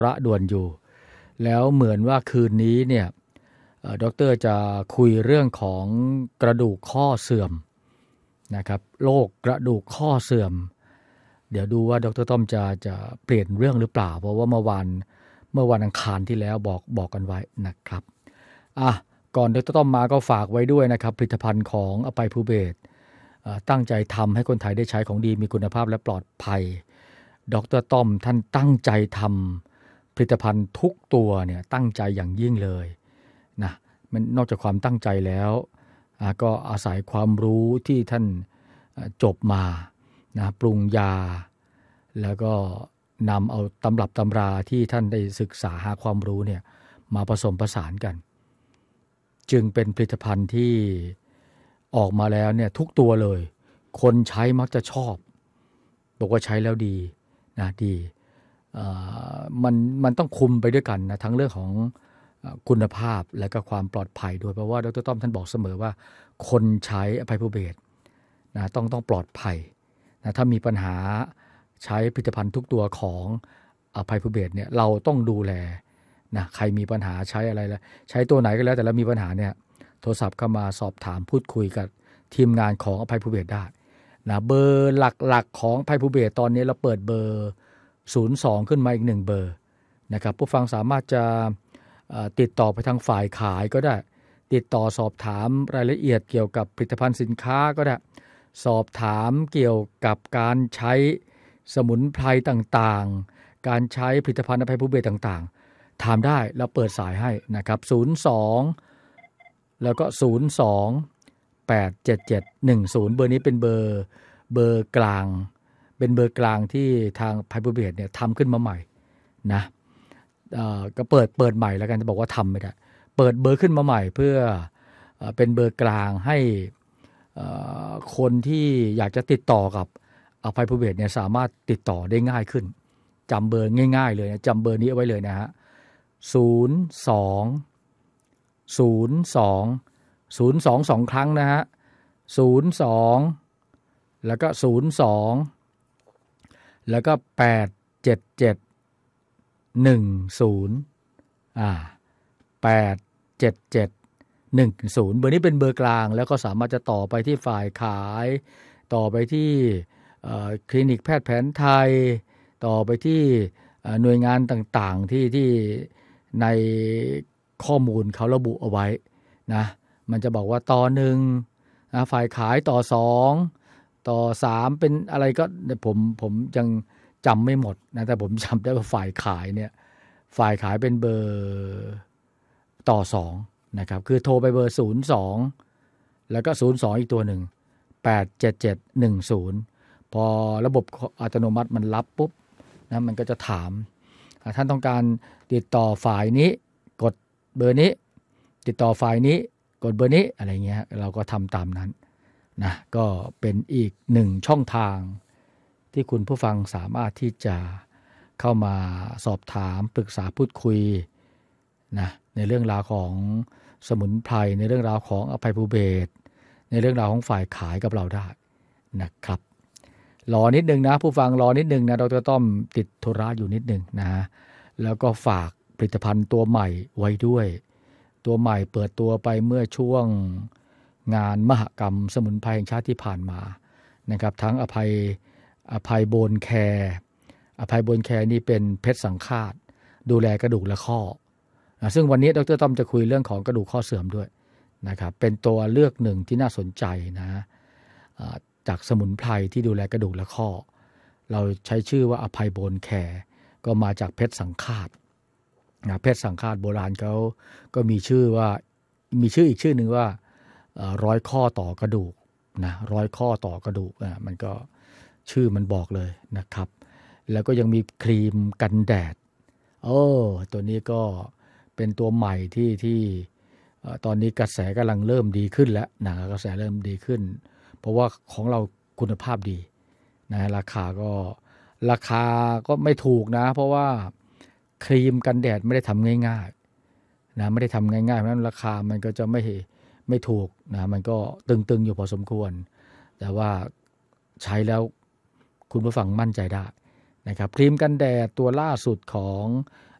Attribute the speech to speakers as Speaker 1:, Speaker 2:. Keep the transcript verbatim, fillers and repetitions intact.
Speaker 1: ระด่วนอยู่แล้วเหมือนว่าคืนนี้เนี่ยด็อกเตอร์จะคุยเรื่องของกระดูกข้อเสื่อมนะครับโรคกระดูกข้อเสื่อมเดี๋ยวดูว่าดร.ต้อมจะจะเปลี่ยนเรื่องหรือเปล่าเพราะว่าเมื่อวันเมื่อวันอังคารที่แล้วบอกบอกกันไว้นะครับอ่ะก่อนดร.ต้อมมาก็ฝากไว้ด้วยนะครับผลิตภัณฑ์ของอภัยภูเบศรตั้งใจทำให้คนไทยได้ใช้ของดีมีคุณภาพและปลอดภัยดร.ต้อมท่านตั้งใจทำผลิตภัณฑ์ทุกตัวเนี่ยตั้งใจอย่างยิ่งเลยนะมันนอกจากความตั้งใจแล้วก็อาศัยความรู้ที่ท่านจบมานะปรุงยาแล้วก็นำเอาตำรับตำราที่ท่านได้ศึกษาหาความรู้เนี่ยมาผสมผสานกันจึงเป็นผลิตภัณฑ์ที่ออกมาแล้วเนี่ยทุกตัวเลยคนใช้มักจะชอบบอกว่าใช้แล้วดีนะดีมันมันต้องคุมไปด้วยกันนะทั้งเรื่องของคุณภาพและก็ความปลอดภัยด้วยเพราะว่าดร.ต้อมท่านบอกเสมอว่าคนใช้อภัยภูเบศรนะต้องต้องปลอดภัยนะถ้ามีปัญหาใช้ผลิตภัณฑ์ทุกตัวของอภัยภูเบศรเนี่ยเราต้องดูแลนะใครมีปัญหาใช้อะไรแล้วใช้ตัวไหนก็แล้วแต่แล้วมีปัญหาเนี่ยโทรศัพท์เข้ามาสอบถามพูดคุยกับทีมงานของอภัยภูเบศรได้นะเบอร์หลักๆของอภัยภูเบศรตอนนี้เราเปิดเบอร์ศูนย์สองขึ้นมาอีกหนึ่งเบอร์นะครับผู้ฟังสามารถจะติดต่อไปทางฝ่ายขายก็ได้ติดต่อสอบถามรายละเอียดเกี่ยวกับผลิตภัณฑ์สินค้าก็ได้สอบถามเกี่ยวกับการใช้สมุนไพรต่างๆการใช้ผลิตภัณฑ์อภัยภูเบศรต่างๆถามได้แล้วเปิดสายให้นะครับศูนย์ สองแล้วก็ศูนย์ สอง แปด เจ็ด เจ็ด หนึ่ง ศูนย์เบอร์นี้เป็นเบอร์เบอร์กลางเป็นเบอร์กลางที่ทางอภัยภูเบศรเนี่ยทำขึ้นมาใหม่นะก็เปิดเปิดใหม่แล้วกันจะบอกว่าทำไม่ได้เปิดเบอร์ขึ้นมาใหม่เพื่อเป็นเบอร์กลางให้คนที่อยากจะติดต่อกับอภัยภูเบศรเนี่ยสามารถติดต่อได้ง่ายขึ้นจำเบอร์ง่ายๆเลยนะจำเบอร์นี้เอาไว้เลยนะฮะศูนย์ สอง ศูนย์ สอง ศูนย์ สอง สองครั้งนะฮะศูนย์ สอง แล้วก็ศูนย์ สองแล้วก็แปด เจ็ด เจ็ด หนึ่ง ศูนย์อ่าแปด เจ็ด เจ็ด หนึ่ง ศูนย์เบอร์นี้เป็นเบอร์กลางแล้วก็สามารถจะต่อไปที่ฝ่ายขายต่อไปที่คลินิกแพทย์แผนไทยต่อไปที่หน่วยงานต่างๆที่ที่ในข้อมูลเขาระบุเอาไว้นะมันจะบอกว่าต่อหนึ่งนะฝ่ายขายต่อสองต่อสามเป็นอะไรก็ผมผมยังจำไม่หมดนะแต่ผมจำได้ว่าฝ่ายขายเนี่ยฝ่ายขายเป็นเบอร์ต่อสองนะครับคือโทรไปเบอร์ศูนย์ สองแล้วก็ศูนย์ สองอีกตัวหนึ่งแปด เจ็ด เจ็ด หนึ่ง ศูนย์พอระบบอัตโนมัติมันรับปุ๊บนะมันก็จะถามท่านต้องการติดต่อฝ่ายนี้กดเบอร์นี้ติดต่อฝ่ายนี้กดเบอร์นี้อะไรเงี้ยเราก็ทำตามนั้นนะก็เป็นอีกหนึ่งช่องทางที่คุณผู้ฟังสามารถที่จะเข้ามาสอบถามปรึกษาพูดคุยนะในเรื่องราวของสมุนไพรในเรื่องราวของอภัยภูเบศรในเรื่องราวของฝ่ายขายกับเราได้นะครับรอนิดนึงนะผู้ฟังรอนิดนึงนะดร.ต้อมติดธุระอยู่นิดนึงนะแล้วก็ฝากผลิตภัณฑ์ตัวใหม่ไว้ด้วยตัวใหม่เปิดตัวไปเมื่อช่วงงานมหกรรมสมุนไพรแห่งชาติที่ผ่านมานะครับทั้งอภัยอภัยโบนแคร์อภัยโบนแคร์นี่เป็นเพชรสังฆาตดูแลกระดูกและข้อนะซึ่งวันนี้ดร.ต้อมจะคุยเรื่องของกระดูกข้อเสื่อมด้วยนะครับเป็นตัวเลือกหนึ่งที่น่าสนใจนะจากสมุนไพรที่ดูแลกระดูกและข้อเราใช้ชื่อว่าอภัยโบนแคร์ก็มาจากเพชรสังฆาตนะเพชรสังฆาตโบราณเขาก็มีชื่อว่ามีชื่ออีกชื่อหนึ่งว่าร้อยข้อต่อกระดูกนะร้อยข้อต่อกระดูกอ่ะมันก็ชื่อมันบอกเลยนะครับแล้วก็ยังมีครีมกันแดดโอ้ตัวนี้ก็เป็นตัวใหม่ที่ที่ตอนนี้กระแสกำลังเริ่มดีขึ้นแล้วนะกระแสเริ่มดีขึ้นเพราะว่าของเราคุณภาพดีนะราคาก็ราคาก็ไม่ถูกนะเพราะว่าครีมกันแดดไม่ได้ทำง่ายๆนะไม่ได้ทำง่ายๆเพราะฉะนั้นราคามันก็จะไม่ไม่ถูกนะมันก็ตึงๆอยู่พอสมควรแต่ว่าใช้แล้วคุณผู้ฟังมั่นใจได้นะครับครีมกันแดดตัวล่าสุดของ